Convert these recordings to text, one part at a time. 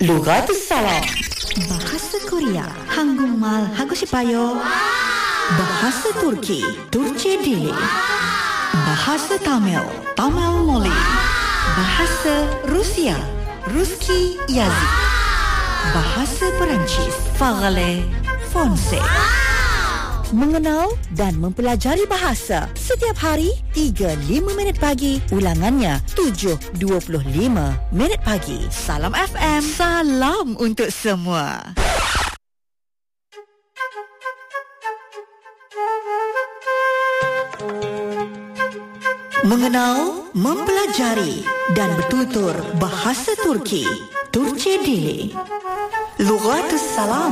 Lughatul Salam. Bahasa Korea 한국말 하고 싶어요. Bahasa Turki Turki Dili. Bahasa Tamil Tamil Moli. Bahasa Rusia Ruski Yazid. Bahasa Perancis Parler Français. Mengenal dan mempelajari bahasa setiap hari 3-5 minit pagi, ulangannya 7.25 minit pagi. Salam FM, salam untuk semua. Mengenal, mempelajari dan bertutur bahasa Turki Turki Dili. Lughatul Salam.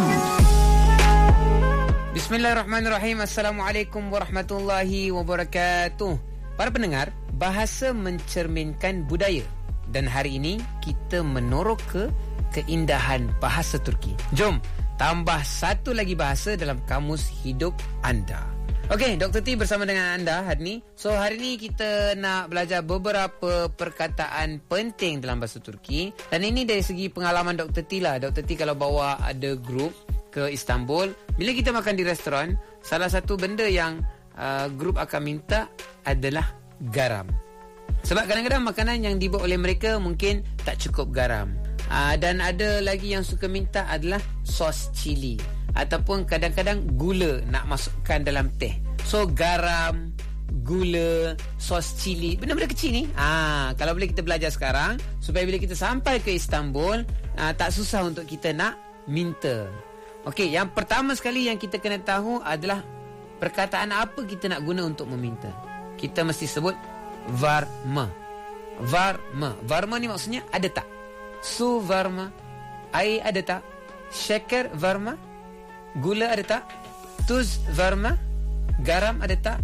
Bismillahirrahmanirrahim. Assalamualaikum warahmatullahi wabarakatuh. Para pendengar, bahasa mencerminkan budaya. Dan hari ini kita menorok ke keindahan bahasa Turki. Jom, tambah satu lagi bahasa dalam kamus hidup anda. Okey, Dr. T bersama dengan anda hari ini. So, hari ini kita nak belajar beberapa perkataan penting dalam bahasa Turki. Dan ini dari segi pengalaman Dr. T lah. Dr. T kalau bawa ada grup ke Istanbul, bila kita makan di restoran, salah satu benda yang grup akan minta adalah garam. Sebab kadang-kadang makanan yang dibuat oleh mereka mungkin tak cukup garam. Dan ada lagi yang suka minta adalah sos cili, ataupun kadang-kadang gula nak masukkan dalam teh. So garam, gula, sos cili, benda-benda kecil ni kalau boleh kita belajar sekarang, supaya bila kita sampai ke Istanbul tak susah untuk kita nak minta. Okey, yang pertama sekali yang kita kena tahu adalah perkataan apa kita nak guna untuk meminta. Kita mesti sebut varma. Varma. Varma ni maksudnya ada tak? Su varma. Air ada tak? Şeker varma. Gula ada tak? Tuz varma. Garam ada tak?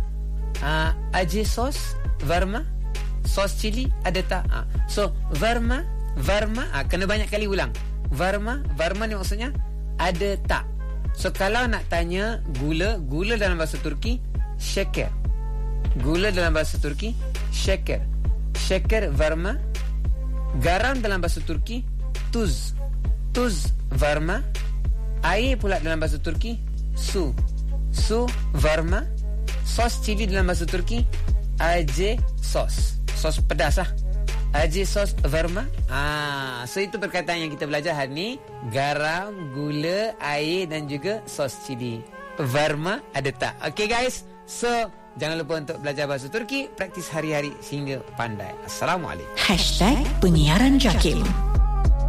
Acı sos varma. Sos cili ada tak? So varma, varma, kena banyak kali ulang. Varma, varma ni maksudnya ada tak. So kalau nak tanya gula, gula dalam bahasa Turki şeker. Gula dalam bahasa Turki şeker. Şeker varma. Garam dalam bahasa Turki tuz. Tuz varma. Air pula dalam bahasa Turki su. Su varma. Sos cili dalam bahasa Turki acı sos. Sos pedas lah. Acı sos varma. So itu perkataan yang kita belajar hari ni. Garam, gula, air dan juga sos cili. Varma ada tak? Okay guys, so jangan lupa untuk belajar bahasa Turki, praktis hari-hari sehingga pandai. Assalamualaikum. #penyiaran Jakim.